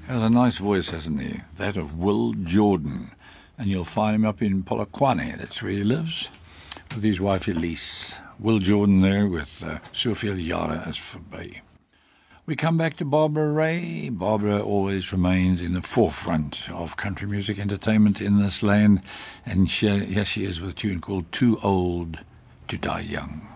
Has a nice voice, hasn't he? That of Will Jordan. And you'll find him up in Polokwane, that's where he lives, with his wife Elise. Will Jordan there with Sofia Yara as verby. We come back to Barbara Ray. Barbara always remains in the forefront of country music entertainment in this land, and here she is with a tune called Too Old to Die Young.